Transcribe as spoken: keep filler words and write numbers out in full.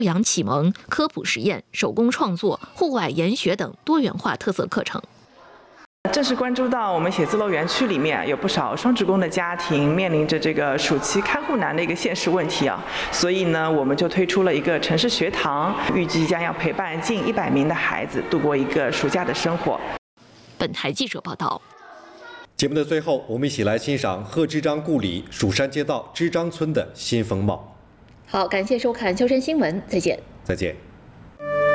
养启蒙、科普实验、手工创作、户外研学等多元化特色课程。 正是关注到我们写字楼园区里面有不少双职工的家庭面临着这个暑期看护难的一个现实问题啊，所以呢，我们就推出了一个城市学堂，预计将要陪伴近一百名的孩子度过一个暑假的生活。 本台记者报道。 节目的最后，我们一起来欣赏贺知章故里蜀山街道知章村的新风貌。 好，感谢收看《秋山新闻》，再见。 再见。